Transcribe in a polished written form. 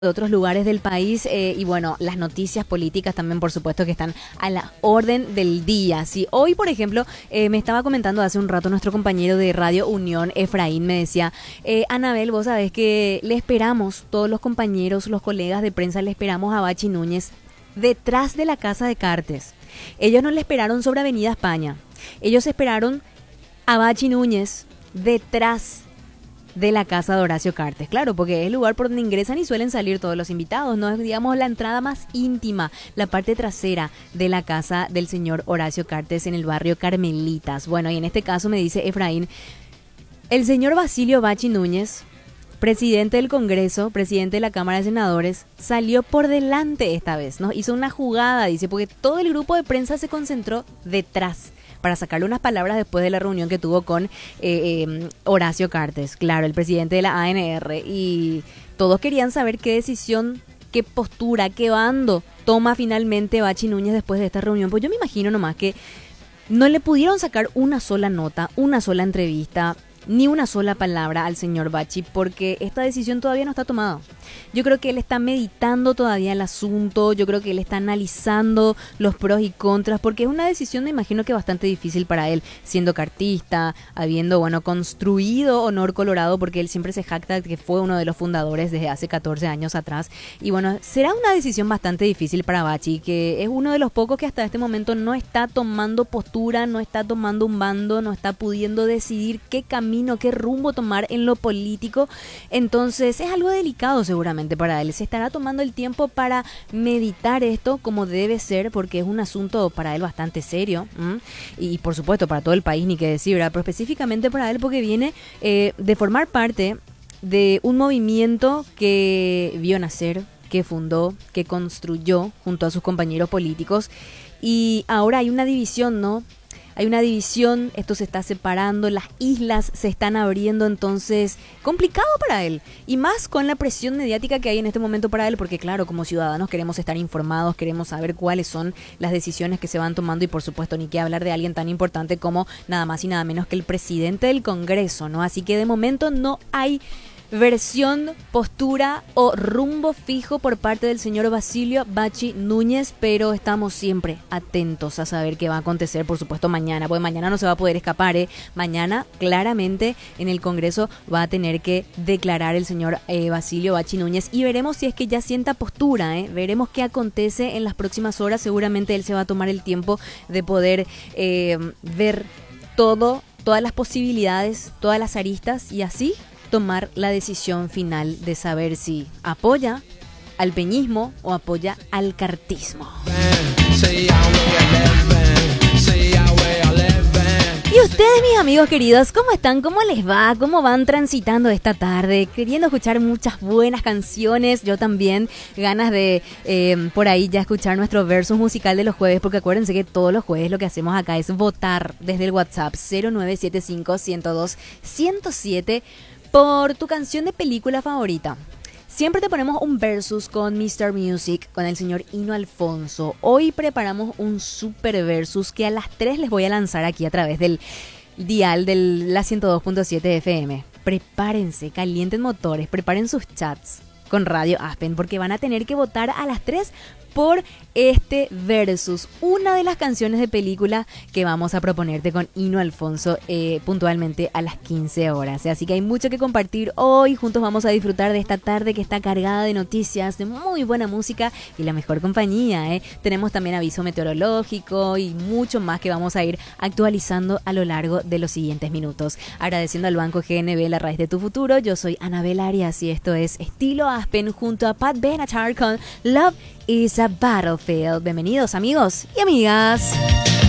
de otros lugares del país y bueno, las noticias políticas también por supuesto que están a la orden del día. Sí, hoy por ejemplo me estaba comentando hace un rato nuestro compañero de Radio Unión, Efraín, me decía, Anabel, vos sabés que le esperamos, todos los compañeros, los colegas de prensa, le esperamos a Bachi Núñez detrás de la Casa de Cartes. Ellos no le esperaron sobre Avenida España, ellos esperaron a Bachi Núñez detrás de la casa de Horacio Cartes, claro, porque es el lugar por donde ingresan y suelen salir todos los invitados, no es, digamos, la entrada más íntima, la parte trasera de la casa del señor Horacio Cartes en el barrio Carmelitas. Bueno, y en este caso me dice Efraín, el señor Basilio Bachi Núñez, presidente del Congreso, presidente de la Cámara de Senadores, salió por delante esta vez, ¿no? Hizo una jugada, dice, porque todo el grupo de prensa se concentró detrás para sacarle unas palabras después de la reunión que tuvo con Horacio Cartes, claro, el presidente de la ANR, y todos querían saber qué decisión, qué postura, qué bando toma finalmente Bachi Núñez después de esta reunión. Pues yo me imagino nomás que no le pudieron sacar una sola nota, una sola entrevista, ni una sola palabra al señor Bachi, porque esta decisión todavía no está tomada. Yo creo que él está meditando todavía el asunto, yo creo que él está analizando los pros y contras, porque es una decisión, me imagino que bastante difícil para él, siendo cartista, habiendo, bueno, construido Honor Colorado, porque él siempre se jacta de que fue uno de los fundadores desde hace 14 años atrás, y bueno, será una decisión bastante difícil para Bachi, que es uno de los pocos que hasta este momento no está tomando postura, no está tomando un bando, no está pudiendo decidir qué camino, qué rumbo tomar en lo político. Entonces es algo delicado seguramente para él. Se estará tomando el tiempo para meditar esto como debe ser, porque es un asunto para él bastante serio, y por supuesto para todo el país, ni qué decir, ¿verdad? Pero específicamente para él porque viene de formar parte de un movimiento que vio nacer, que fundó, que construyó junto a sus compañeros políticos, y ahora hay una división, ¿no? Hay una división, esto se está separando, las islas se están abriendo, entonces complicado para él. Y más con la presión mediática que hay en este momento para él, porque claro, como ciudadanos queremos estar informados, queremos saber cuáles son las decisiones que se van tomando y por supuesto ni que hablar de alguien tan importante como nada más y nada menos que el presidente del Congreso, ¿no? Así que de momento no hay versión, postura o rumbo fijo por parte del señor Basilio Bachi Núñez, pero estamos siempre atentos a saber qué va a acontecer, por supuesto, mañana, porque mañana no se va a poder escapar, Mañana, claramente, en el Congreso va a tener que declarar el señor Basilio Bachi Núñez y veremos si es que ya sienta postura, Veremos qué acontece en las próximas horas. Seguramente él se va a tomar el tiempo de poder ver todas las posibilidades, todas las aristas y así tomar la decisión final de saber si apoya al peñismo o apoya al cartismo. Y ustedes, mis amigos queridos, ¿cómo están? ¿Cómo les va? ¿Cómo van transitando esta tarde? Queriendo escuchar muchas buenas canciones. Yo también, ganas de por ahí ya escuchar nuestro versus musical de los jueves, porque acuérdense que todos los jueves lo que hacemos acá es votar desde el WhatsApp 0975-102-107 por tu canción de película favorita. Siempre te ponemos un versus con Mr. Music, con el señor Hino Alfonso. Hoy preparamos un super versus que a las 3 les voy a lanzar aquí a través del dial de la 102.7 FM. Prepárense, calienten motores, preparen sus chats con Radio Aspen, porque van a tener que votar a las 3 por este versus, una de las canciones de película que vamos a proponerte con Hino Alfonso puntualmente a las 15 horas. Así que hay mucho que compartir hoy, juntos vamos a disfrutar de esta tarde que está cargada de noticias, de muy buena música y la mejor compañía. Tenemos también aviso meteorológico y mucho más que vamos a ir actualizando a lo largo de los siguientes minutos. Agradeciendo al Banco GNB, la raíz de tu futuro, yo soy Anabel Arias y esto es Estilo Aspen junto a Pat Benatar con Love is a Battlefield. Bienvenidos amigos y amigas.